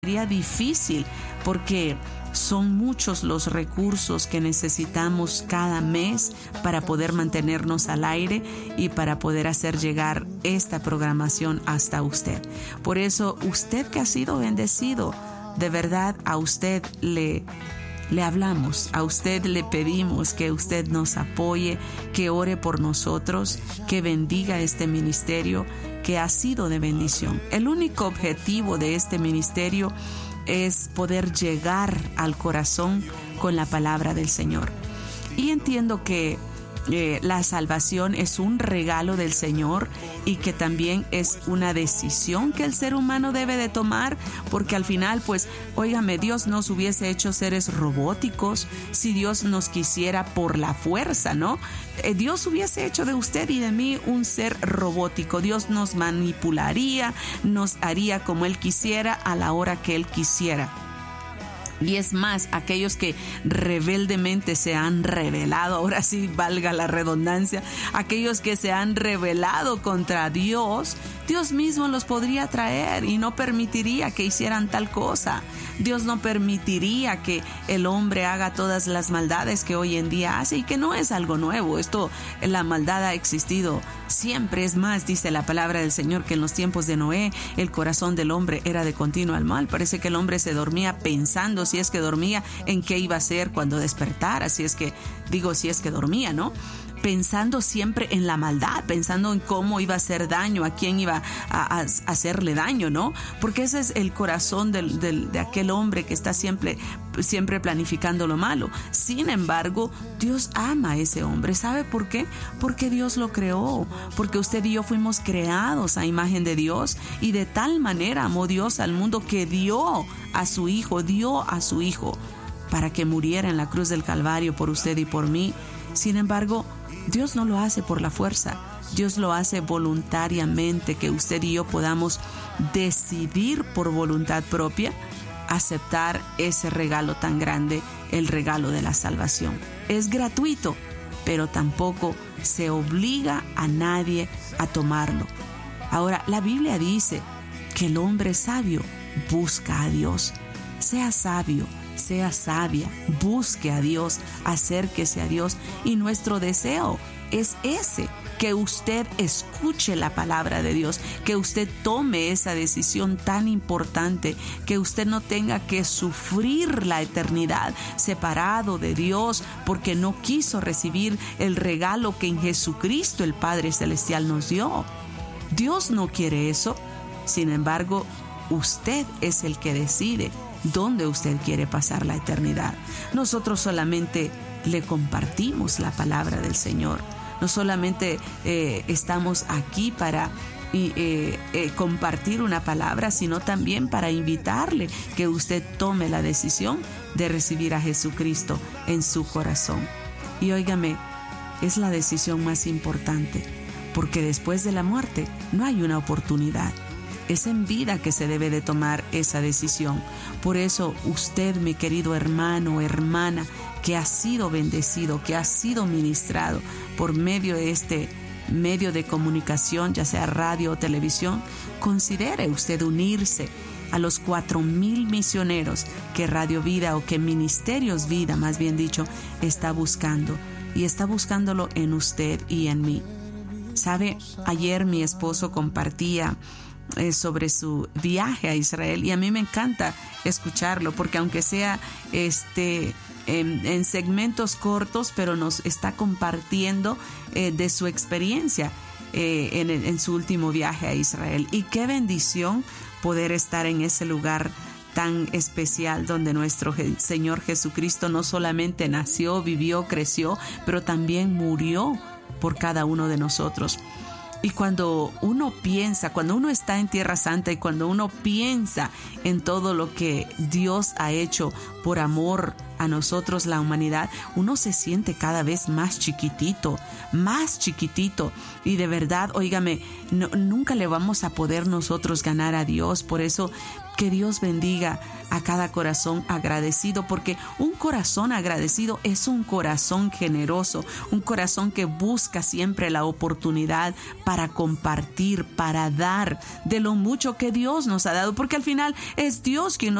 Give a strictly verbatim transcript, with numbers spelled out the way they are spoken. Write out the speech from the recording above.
Sería difícil porque son muchos los recursos que necesitamos cada mes para poder mantenernos al aire y para poder hacer llegar esta programación hasta usted. Por eso, usted que ha sido bendecido, de verdad a usted le, le hablamos, a usted le pedimos que usted nos apoye, que ore por nosotros, que bendiga este ministerio que ha sido de bendición. El único objetivo de este ministerio es poder llegar al corazón con la palabra del Señor. Y entiendo que eh, la salvación es un regalo del Señor y que también es una decisión que el ser humano debe de tomar, porque al final, pues, óigame, Dios nos hubiese hecho seres robóticos si Dios nos quisiera por la fuerza, ¿no? Eh, Dios hubiese hecho de usted y de mí un ser robótico. Dios nos manipularía, nos haría como Él quisiera a la hora que Él quisiera. Y es más, aquellos que rebeldemente se han rebelado, ahora sí valga la redundancia, aquellos que se han rebelado contra Dios, Dios mismo los podría traer y no permitiría que hicieran tal cosa. Dios no permitiría que el hombre haga todas las maldades que hoy en día hace y que no es algo nuevo. Esto, la maldad ha existido siempre. Es más, dice la palabra del Señor que en los tiempos de Noé el corazón del hombre era de continuo al mal. Parece que el hombre se dormía pensando, si es que dormía, en qué iba a hacer cuando despertara, si es que, digo, si es que dormía, ¿no? Pensando siempre en la maldad, pensando en cómo iba a hacer daño, a quién iba a, a, a hacerle daño, ¿no? Porque ese es el corazón del, del, de aquel hombre que está siempre, siempre planificando lo malo. Sin embargo, Dios ama a ese hombre. ¿Sabe por qué? Porque Dios lo creó, porque usted y yo fuimos creados a imagen de Dios, y de tal manera amó Dios al mundo que dio a su Hijo, dio a su Hijo para que muriera en la cruz del Calvario por usted y por mí. Sin embargo, Dios no lo hace por la fuerza, Dios lo hace voluntariamente, que usted y yo podamos decidir por voluntad propia aceptar ese regalo tan grande, el regalo de la salvación. Es gratuito, pero tampoco se obliga a nadie a tomarlo. Ahora, la Biblia dice que el hombre sabio busca a Dios. Sea sabio, sea sabia, busque a Dios, acérquese a Dios, y nuestro deseo es ese, que usted escuche la palabra de Dios, que usted tome esa decisión tan importante, que usted no tenga que sufrir la eternidad separado de Dios porque no quiso recibir el regalo que en Jesucristo el Padre Celestial nos dio. Dios no quiere eso. Sin embargo, usted es el que decide dónde usted quiere pasar la eternidad. Nosotros solamente le compartimos la palabra del Señor. No solamente eh, estamos aquí para eh, eh, compartir una palabra, sino también para invitarle que usted tome la decisión de recibir a Jesucristo en su corazón. Y óigame, es la decisión más importante, porque después de la muerte no hay una oportunidad. Es en vida que se debe de tomar esa decisión. Por eso usted, mi querido hermano o hermana, que ha sido bendecido, que ha sido ministrado por medio de este medio de comunicación, ya sea radio o televisión, considere usted unirse a los cuatro mil misioneros que Radio Vida, o que Ministerios Vida, más bien dicho, está buscando. Y está buscándolo en usted y en mí. ¿Sabe? Ayer mi esposo compartía Eh, sobre su viaje a Israel, y a mí me encanta escucharlo, porque aunque sea este en, en segmentos cortos, pero nos está compartiendo eh, de su experiencia eh, en, en su último viaje a Israel. Y qué bendición poder estar en ese lugar tan especial donde nuestro Je- Señor Jesucristo no solamente nació, vivió, creció, pero también murió por cada uno de nosotros. Y cuando uno piensa, cuando uno está en Tierra Santa y cuando uno piensa en todo lo que Dios ha hecho por amor a nosotros, la humanidad, uno se siente cada vez más chiquitito, más chiquitito. Y de verdad, óigame, no, nunca le vamos a poder nosotros ganar a Dios. Por eso Que Dios bendiga a cada corazón agradecido, porque un corazón agradecido es un corazón generoso, un corazón que busca siempre la oportunidad para compartir, para dar de lo mucho que Dios nos ha dado, porque al final es Dios quien nos